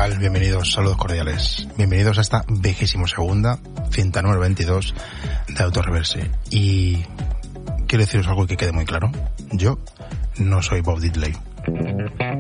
tal? Bienvenidos, saludos cordiales. Bienvenidos a esta 22ª cinta número 22 de Autorreverse. Y quiero deciros algo que quede muy claro. Yo no soy Bob Diddley.